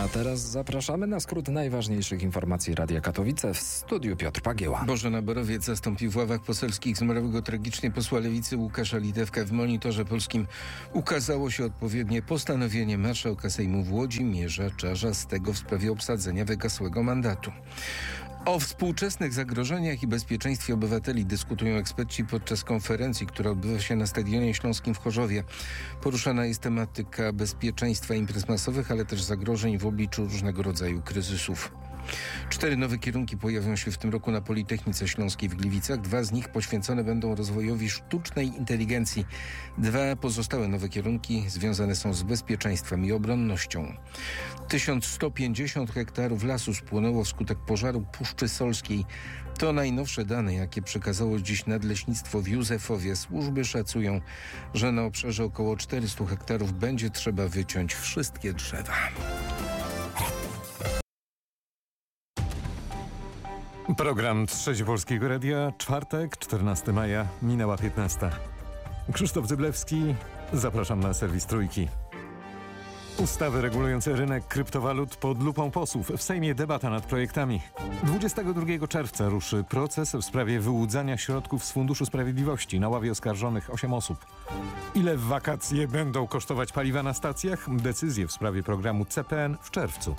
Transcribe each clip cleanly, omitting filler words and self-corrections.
A teraz zapraszamy na skrót najważniejszych informacji Radia Katowice. W studiu Piotr Pagieła. Bożena Borowiec zastąpi w ławach poselskich zmarłego tragicznie posła Lewicy Łukasza Litewkę. W Monitorze Polskim ukazało się odpowiednie postanowienie marszałka Sejmu Włodzimierza Czarzastego w sprawie obsadzenia wygasłego mandatu. O współczesnych zagrożeniach i bezpieczeństwie obywateli dyskutują eksperci podczas konferencji, która odbywa się na Stadionie Śląskim w Chorzowie. Poruszana jest tematyka bezpieczeństwa imprez masowych, ale też zagrożeń w obliczu różnego rodzaju kryzysów. 4 nowe kierunki pojawią się w tym roku na Politechnice Śląskiej w Gliwicach. 2 z nich poświęcone będą rozwojowi sztucznej inteligencji. 2 pozostałe nowe kierunki związane są z bezpieczeństwem i obronnością. 1150 hektarów lasu spłonęło wskutek pożaru Puszczy Solskiej. To najnowsze dane, jakie przekazało dziś Nadleśnictwo w Józefowie. Służby szacują, że na obszarze około 400 hektarów będzie trzeba wyciąć wszystkie drzewa. Program Trzeci Polskiego Radia, czwartek, 14 maja, minęła 15. Krzysztof Zyblewski, zapraszam na serwis Trójki. Ustawy regulujące rynek kryptowalut pod lupą posłów. W Sejmie debata nad projektami. 22 czerwca ruszy proces w sprawie wyłudzania środków z Funduszu Sprawiedliwości. Na ławie oskarżonych 8 osób. Ile w wakacje będą kosztować paliwa na stacjach? Decyzje w sprawie programu CPN w czerwcu.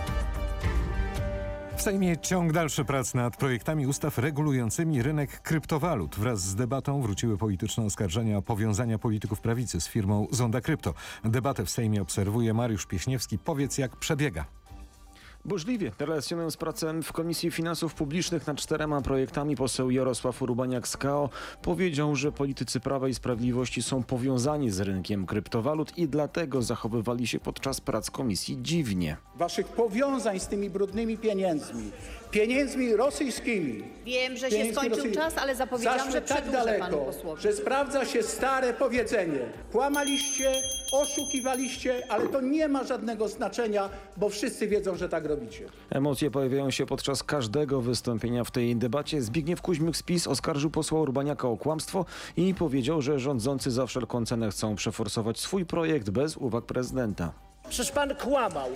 W Sejmie ciąg dalszy prac nad projektami ustaw regulującymi rynek kryptowalut. Wraz z debatą wróciły polityczne oskarżenia o powiązania polityków prawicy z firmą Zonda Krypto. Debatę w Sejmie obserwuje Mariusz Pieśniewski. Powiedz, jak przebiega. Burzliwie relacjonując pracę w Komisji Finansów Publicznych nad 4 projektami, poseł Jarosław Urubaniak z KO powiedział, że politycy Prawa i Sprawiedliwości są powiązani z rynkiem kryptowalut i dlatego zachowywali się podczas prac komisji dziwnie. Waszych powiązań z tymi brudnymi pieniędzmi rosyjskimi. Wiem, że się skończył czas, ale zapowiedziałam, że przedłużę tak daleko, panu posłowi. że sprawdza się stare powiedzenie. Kłamaliście, oszukiwaliście, ale to nie ma żadnego znaczenia, bo wszyscy wiedzą, że tak robicie. Emocje pojawiają się podczas każdego wystąpienia w tej debacie. Zbigniew Kuźmiuk z PiS oskarżył posła Urbaniaka o kłamstwo i powiedział, że rządzący za wszelką cenę chcą przeforsować swój projekt bez uwag prezydenta. Przecież pan kłamał.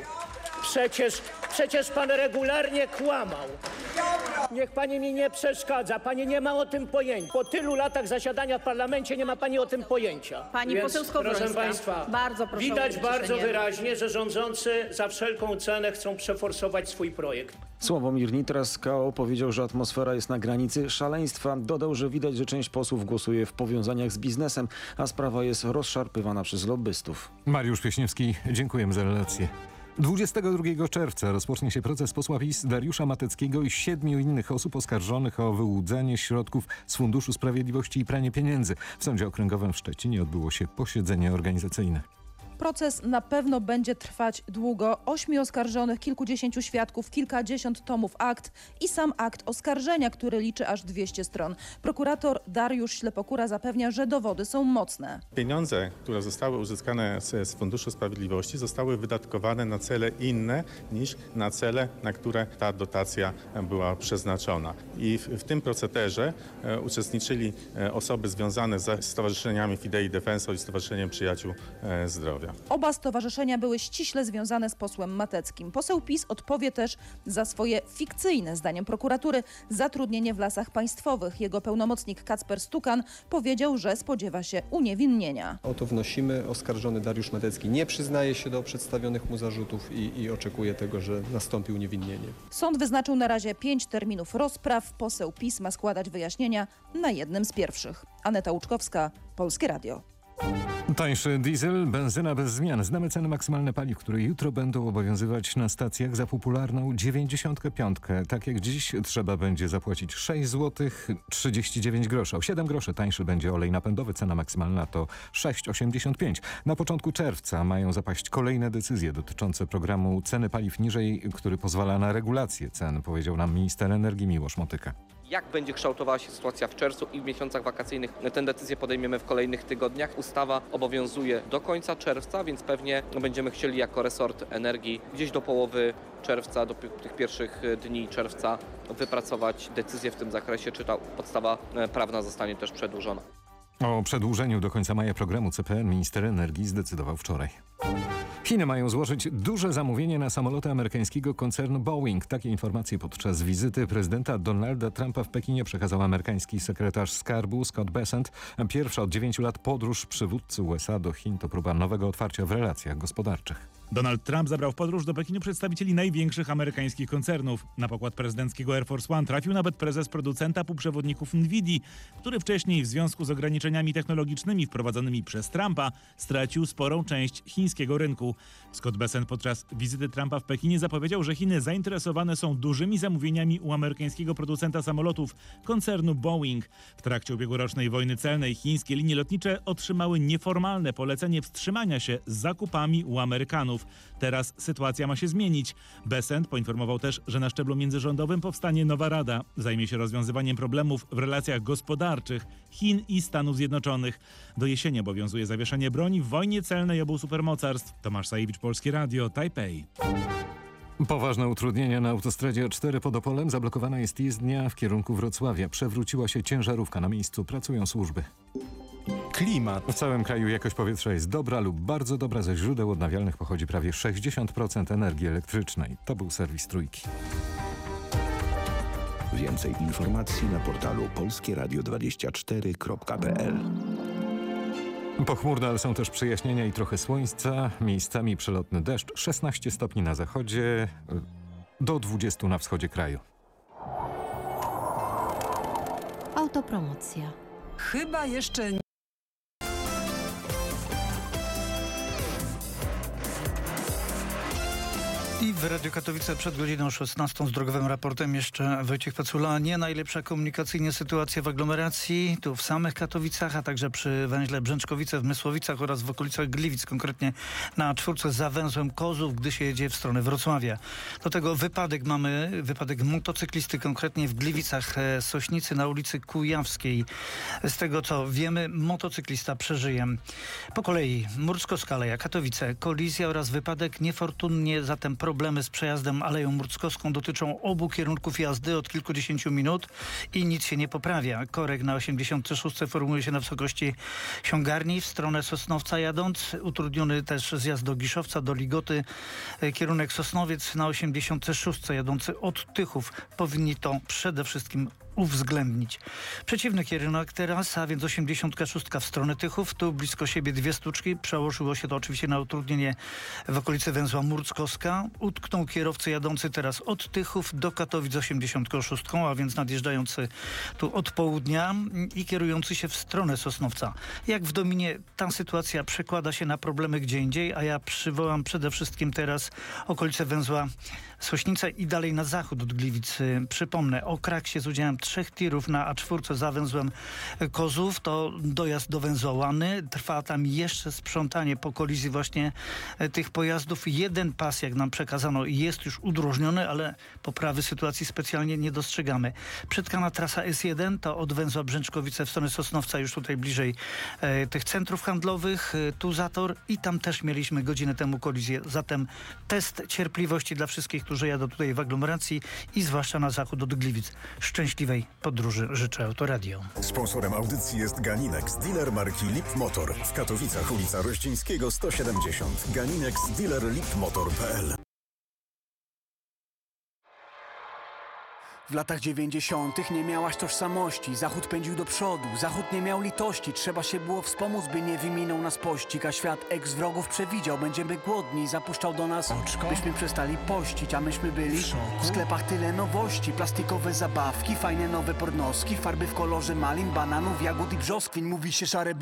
Przecież pan regularnie kłamał. Niech pani mi nie przeszkadza. Pani nie ma o tym pojęcia. Po tylu latach zasiadania w parlamencie nie ma pani o tym pojęcia. Pani poseł Skowrońska, proszę państwa, bardzo proszę widać bardzo wyraźnie, że rządzący za wszelką cenę chcą przeforsować swój projekt. Sławomir Nitras z KO powiedział, że atmosfera jest na granicy szaleństwa. Dodał, że widać, że część posłów głosuje w powiązaniach z biznesem, a sprawa jest rozszarpywana przez lobbystów. Mariusz Pieśniewski, dziękujemy za relację. 22 czerwca rozpocznie się proces posła PiS Dariusza Mateckiego i 7 innych osób oskarżonych o wyłudzanie środków z Funduszu Sprawiedliwości i pranie pieniędzy. W Sądzie Okręgowym w Szczecinie odbyło się posiedzenie organizacyjne. Proces na pewno będzie trwać długo. 8 oskarżonych, kilkudziesięciu świadków, kilkadziesiąt tomów akt i sam akt oskarżenia, który liczy aż 200 stron. Prokurator Dariusz Ślepokura zapewnia, że dowody są mocne. Pieniądze, które zostały uzyskane z Funduszu Sprawiedliwości, zostały wydatkowane na cele inne niż na cele, na które ta dotacja była przeznaczona. I w tym procederze uczestniczyli osoby związane ze stowarzyszeniami Fidei Defensor i Stowarzyszeniem Przyjaciół Zdrowia. Oba stowarzyszenia były ściśle związane z posłem Mateckim. Poseł PiS odpowie też za swoje fikcyjne, zdaniem prokuratury, zatrudnienie w Lasach Państwowych. Jego pełnomocnik Kacper Stukan powiedział, że spodziewa się uniewinnienia. O to wnosimy. Oskarżony Dariusz Matecki nie przyznaje się do przedstawionych mu zarzutów i oczekuje tego, że nastąpi uniewinnienie. Sąd wyznaczył na razie 5 terminów rozpraw. Poseł PiS ma składać wyjaśnienia na jednym z pierwszych. Aneta Łuczkowska, Polskie Radio. Tańszy diesel, benzyna bez zmian. Znamy ceny maksymalne paliw, które jutro będą obowiązywać na stacjach za popularną 95. Tak jak dziś trzeba będzie zapłacić 6 zł 39 groszy. O 7 groszy tańszy będzie olej napędowy. Cena maksymalna to 6,85. Na początku czerwca mają zapaść kolejne decyzje dotyczące programu ceny paliw niżej, który pozwala na regulację cen, powiedział nam minister energii Miłosz Motyka. Jak będzie kształtowała się sytuacja w czerwcu i w miesiącach wakacyjnych, tę decyzję podejmiemy w kolejnych tygodniach. Ustawa obowiązuje do końca czerwca, więc pewnie będziemy chcieli jako resort energii gdzieś do połowy czerwca, do tych pierwszych dni czerwca wypracować decyzję w tym zakresie, czy ta podstawa prawna zostanie też przedłużona. O przedłużeniu do końca maja programu CPN minister energii zdecydował wczoraj. Chiny mają złożyć duże zamówienie na samoloty amerykańskiego koncernu Boeing. Takie informacje podczas wizyty prezydenta Donalda Trumpa w Pekinie przekazał amerykański sekretarz skarbu Scott Bessent. Pierwsza od 9 lat podróż przywódcy USA do Chin to próba nowego otwarcia w relacjach gospodarczych. Donald Trump zabrał w podróż do Pekinu przedstawicieli największych amerykańskich koncernów. Na pokład prezydenckiego Air Force One trafił nawet prezes producenta półprzewodników Nvidii, który wcześniej w związku z ograniczeniami technologicznymi wprowadzonymi przez Trumpa stracił sporą część chińskiego rynku. Scott Bessent podczas wizyty Trumpa w Pekinie zapowiedział, że Chiny zainteresowane są dużymi zamówieniami u amerykańskiego producenta samolotów, koncernu Boeing. W trakcie ubiegłorocznej wojny celnej chińskie linie lotnicze otrzymały nieformalne polecenie wstrzymania się z zakupami u Amerykanów. Teraz sytuacja ma się zmienić. Bessent poinformował też, że na szczeblu międzyrządowym powstanie nowa rada. Zajmie się rozwiązywaniem problemów w relacjach gospodarczych Chin i Stanów Zjednoczonych. Do jesieni obowiązuje zawieszenie broni w wojnie celnej obu supermocarstw. Tomasz Sajewicz, Polskie Radio, Tajpej. Poważne utrudnienia na autostradzie A4 pod Opolem. Zablokowana jest jezdnia w kierunku Wrocławia. Przewróciła się ciężarówka. Na miejscu pracują służby. Klimat. W całym kraju jakość powietrza jest dobra lub bardzo dobra. Ze źródeł odnawialnych pochodzi prawie 60% energii elektrycznej. To był serwis Trójki. Więcej informacji na portalu polskieradio24.pl. Pochmurno, ale są też przejaśnienia i trochę słońca. Miejscami przelotny deszcz. 16 stopni na zachodzie, do 20 na wschodzie kraju. Autopromocja. Chyba jeszcze nie. I w Radiu Katowice przed godziną 16 z drogowym raportem jeszcze Wojciech Pacula. Nie najlepsza komunikacyjnie sytuacja w aglomeracji, tu w samych Katowicach, a także przy węźle Brzęczkowice w Mysłowicach oraz w okolicach Gliwic, konkretnie na czwórce za węzłem Kozów, gdy się jedzie w stronę Wrocławia. Do tego wypadek motocyklisty, konkretnie w Gliwicach Sośnicy na ulicy Kujawskiej. Z tego co wiemy, motocyklista przeżyje. Po kolei Murcko-Skaleja, Katowice, kolizja oraz wypadek niefortunnie, zatem problemy z przejazdem Aleją Murckowską dotyczą obu kierunków jazdy od kilkudziesięciu minut i nic się nie poprawia. Korek na 86 formuje się na wysokości Siągarni w stronę Sosnowca jadąc. Utrudniony też zjazd do Giszowca, do Ligoty. Kierunek Sosnowiec na 86 jadący od Tychów. Powinni to przede wszystkim uwzględnić. Przeciwny kierunek teraz, a więc 86 w stronę Tychów, tu blisko siebie dwie sztuczki. Przełożyło się to oczywiście na utrudnienie w okolicy węzła Murckowska. Utknął kierowcy jadący teraz od Tychów do Katowic 86, a więc nadjeżdżający tu od południa i kierujący się w stronę Sosnowca. Jak w Dominie ta sytuacja przekłada się na problemy gdzie indziej, a ja przywołam przede wszystkim teraz okolice węzła Sośnica i dalej na zachód od Gliwic. Przypomnę, o kraksie z udziałem 3 tirów na A4 za węzłem Kozów. To dojazd do węzła Łany. Trwa tam jeszcze sprzątanie po kolizji właśnie tych pojazdów. Jeden pas, jak nam przekazano, jest już udrożniony, ale poprawy sytuacji specjalnie nie dostrzegamy. Przetkana trasa S1 to od węzła Brzęczkowice w stronę Sosnowca, już tutaj bliżej tych centrów handlowych. Tu zator i tam też mieliśmy godzinę temu kolizję. Zatem test cierpliwości dla wszystkich, którzy jadą tutaj w aglomeracji i zwłaszcza na zachód od Gliwic. Szczęśliwej podróży życzę Autoradio. Sponsorem audycji jest Ganinex, dealer marki Lip Motor. W Katowicach ulica Rościńskiego 170. Ganinex, dealer lipmotor.pl. W latach 90. nie miałaś tożsamości. Zachód pędził do przodu, Zachód nie miał litości. Trzeba się było wspomóc, by nie wyminął nas pościg. A świat ex-wrogów przewidział, będziemy głodni. Zapuszczał do nas, byśmy przestali pościć. A myśmy byli w sklepach tyle nowości. Plastikowe zabawki, fajne nowe pornoski, farby w kolorze malin, bananów, jagód i brzoskwiń. Mówi się szare